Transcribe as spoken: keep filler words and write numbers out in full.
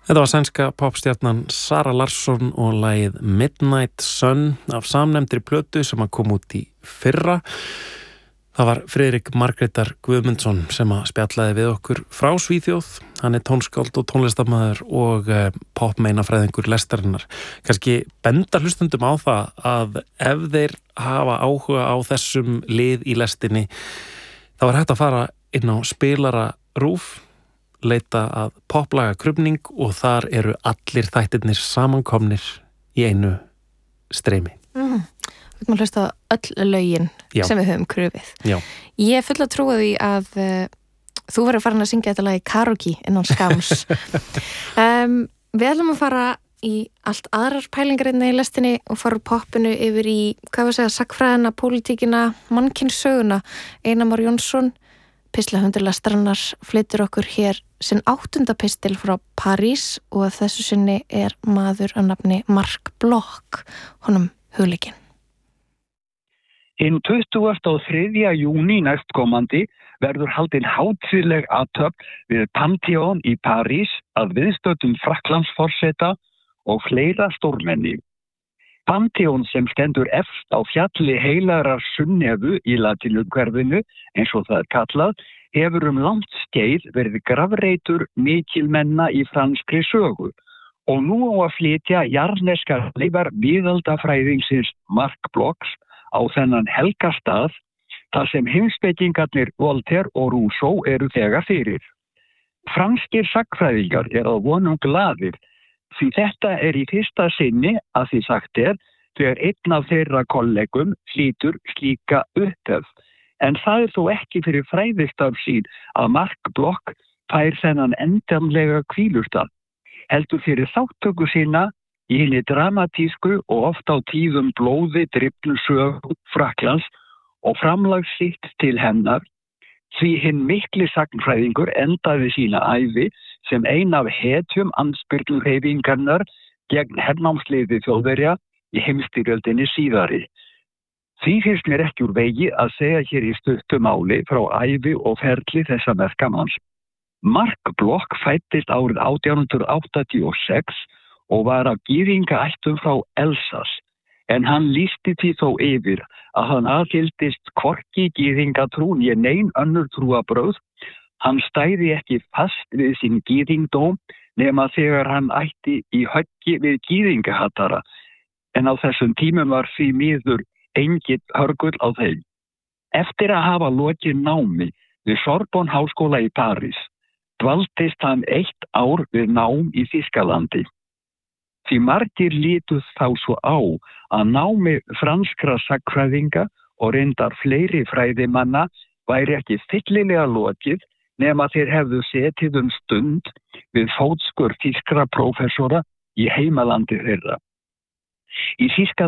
Þetta var sænska popstjarnan Zara Larsson og lagið Midnight Sun af samnefndri plötu sem að kom út í fyrra. Það var Friðrik Margrétar Guðmundsson sem að spjallaði við okkur frá Svíþjóð. Hann er tónskáld og tónlistarmaður og eh, popmeinafræðingur lestarinnar. Kannski benda hlustundum á það að ef þeir hafa áhuga á þessum lið í lestinni, þá er hægt að fara inn á spilara RÚV, leita að poplaga krufning og þar eru allir þættirnir samankomnir í einu streymi. Mm. Við erum að hlusta öll lögin Já. Sem við höfum krufið. Já. Ég er full að trúa því að uh, þú verður farin að syngja þetta lag í karaoke innan skams. um, við ætlum að fara í allt aðrar pælingar í lestinni og fara úr poppinu yfir í, hvað við segja, sagnfræðina, pólitíkina, mannkynssöguna. Einar Már Jónsson, pislahundur lestarinnar, flytur okkur hér sinn áttunda pistil frá París og að þessu sinni er maður að nafni Mark Bloch, honum hugleikinn. Hinn tuttugasta og þriðja júní næstkomandi verður haldin hátíðleg athöfn við Pantheon í París að viðstöddum Frakklandsforseta og fleira stórmenni. Pantheon sem stendur efst á fjalli heilagrar Sunnevu í latínuhverfinu, eins og það er kallað, hefur um langt skeið verið grafreitur mikilmenna í franskri sögu og nú á að flytja jarðneskar leifar miðaldafræðingsins Mark Blochs á þennan helga stað þar sem heimspekingarnir Voltaire og Rousseau eru þegar fyrir. Franskir sagnfræðingar eru að vonum glaðir því þetta er í fyrsta sinni að því sagt er þegar einn af þeirra kollegum hlýtur slíka upphefð. En það er þó ekki fyrir fræðistarf sín að Mark Bloch fær þennan endanlega hvílustað. Heldur fyrir þáttöku sína í hinni dramatísku og oft á tíðum blóði drifnu sögu Frakklands og framlag sitt til hennar, því hinn mikli sagnfræðingur endaði sína ævi sem ein af hetjum andspyrnuhreyfingarinnar gegn hernámsliði Þjóðverja í heimsstyrjöldinni síðari. Því finnst mér ekki úr vegi að segja hér í stuttu máli frá ævi og ferli þessa merkamanns. Mark Bloch fæddist árið átján hundruð áttatíu og sex og var af gyðingaættum frá Elsass, en hann lýsti því þó yfir að hann aðhyldist hvorki gyðingatrú né nein önnur trúarbrögð. Hann stæði ekki fast við sinn gyðingdóm nema þegar hann ætti í höggi við gyðingahatara, en á þessum tímum var því miður enginn hörgull á þeim. Eftir að hafa lokið námi við Sorbonne háskóla í París, dvaldist hann eitt ár við nám í Þýskalandi. Því margir lítuð þá svo á að námi franskra sagnfræðinga og reyndar fleiri fræðimanna væri ekki fyllilega lokið nema þeir hefðu setið um stund við fótskur þýskra prófessora í heimalandi þeirra. Í Þýskalandi